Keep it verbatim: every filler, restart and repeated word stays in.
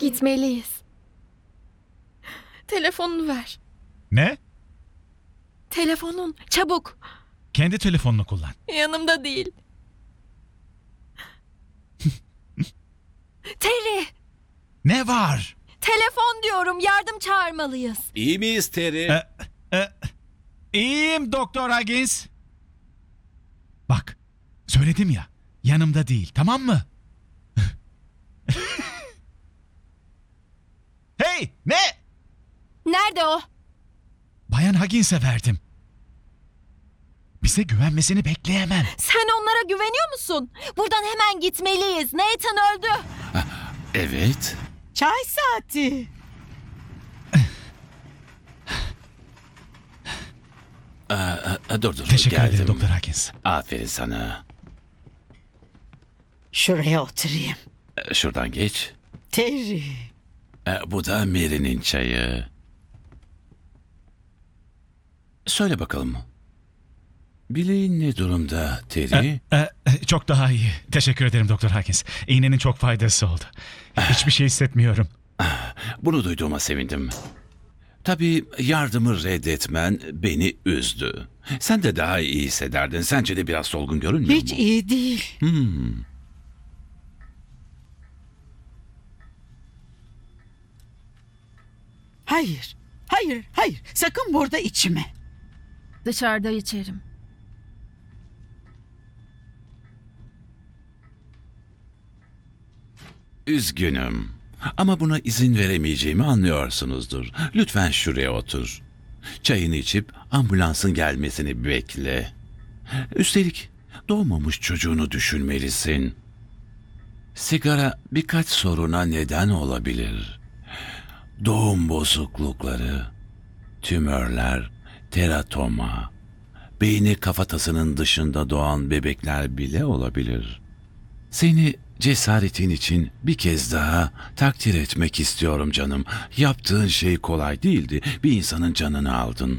Gitmeliyiz. Telefonunu ver. Ne? Telefonun. Çabuk. Kendi telefonunu kullan. Yanımda değil. Terry. Ne var? Telefon diyorum. Yardım çağırmalıyız. İyi miyiz Terry? E, e, iyiyim Doktor Huggins. Bak, söyledim ya, yanımda değil, tamam mı? Hey, ne? Nerede o? Bayan Huggins'e verdim. Bize güvenmesini bekleyemem. Sen onlara güveniyor musun? Buradan hemen gitmeliyiz. Nathan öldü. Evet. Çay saati. Aa, dur dur. Teşekkür geldim. ederim Doktor Huggins. Aferin sana. Şuraya oturayım. Ee, Şuradan geç. Terry. Ee, Bu da Mary'nin çayı. Söyle bakalım. Bileğin ne durumda Terry? E, e, çok daha iyi. Teşekkür ederim Doktor Huggins. İğnenin çok faydası oldu. Hiçbir şey hissetmiyorum. Bunu duyduğuma sevindim. Tabii yardımı reddetmen beni üzdü. Sen de daha iyi hissederdin. Sence de biraz solgun görünmüyor Hiç mu? iyi değil. Hmm. Hayır. Hayır, hayır. Sakın burada içme. Dışarıda içerim. Üzgünüm. Ama buna izin veremeyeceğimi anlıyorsunuzdur. Lütfen şuraya otur. Çayını içip ambulansın gelmesini bekle. Üstelik doğmamış çocuğunu düşünmelisin. Sigara birkaç soruna neden olabilir. Doğum bozuklukları, tümörler, teratoma, beyni kafatasının dışında doğan bebekler bile olabilir. Seni cesaretin için bir kez daha takdir etmek istiyorum canım. Yaptığın şey kolay değildi. Bir insanın canını aldın.